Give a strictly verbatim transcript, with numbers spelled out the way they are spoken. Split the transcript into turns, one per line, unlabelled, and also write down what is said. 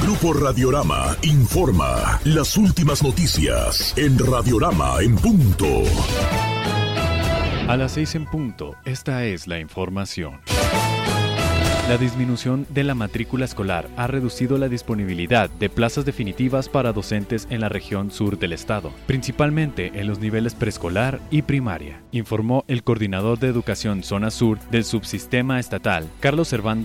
Grupo Radiorama informa las últimas noticias en Radiorama en punto.
A las seis en punto, esta es la información. La disminución de la matrícula escolar ha reducido la disponibilidad de plazas definitivas para docentes en la región sur del estado, principalmente en los niveles preescolar y primaria, informó el coordinador de Educación Zona Sur del subsistema estatal, Carlos Servando